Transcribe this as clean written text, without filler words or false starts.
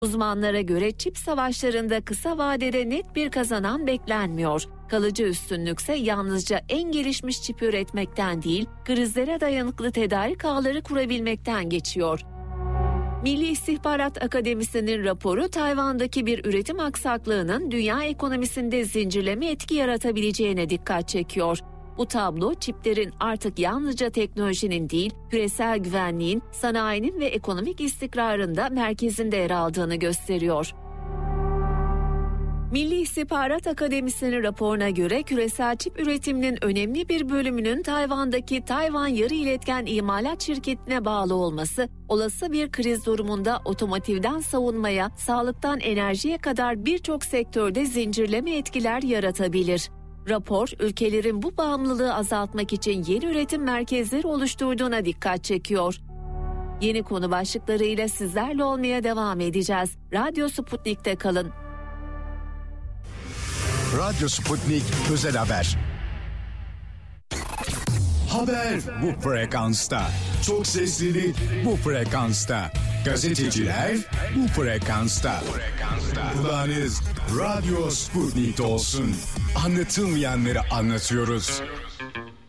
Uzmanlara göre çip savaşlarında kısa vadede net bir kazanan beklenmiyor. Kalıcı üstünlükse yalnızca en gelişmiş çip üretmekten değil, krizlere dayanıklı tedarik ağları kurabilmekten geçiyor. Milli İstihbarat Akademisi'nin raporu Tayvan'daki bir üretim aksaklığının dünya ekonomisinde zincirleme etki yaratabileceğine dikkat çekiyor. Bu tablo çiplerin artık yalnızca teknolojinin değil, küresel güvenliğin, sanayinin ve ekonomik istikrarın da merkezinde yer aldığını gösteriyor. Milli İstihbarat Akademisi'nin raporuna göre küresel çip üretiminin önemli bir bölümünün Tayvan'daki Tayvan Yarı İletken İmalat Şirketi'ne bağlı olması, olası bir kriz durumunda otomotivden savunmaya, sağlıktan enerjiye kadar birçok sektörde zincirleme etkiler yaratabilir. Rapor, ülkelerin bu bağımlılığı azaltmak için yeni üretim merkezleri oluşturduğuna dikkat çekiyor. Yeni konu başlıklarıyla sizlerle olmaya devam edeceğiz. Radyo Sputnik'te kalın. Radyo Sputnik Özel Haber. Haber bu frekansta. Çok seslilik bu frekansta. Gazeteciler bu frekansta. Kulağınız Radyo Sputnik'te olsun. Anlatılmayanları anlatıyoruz.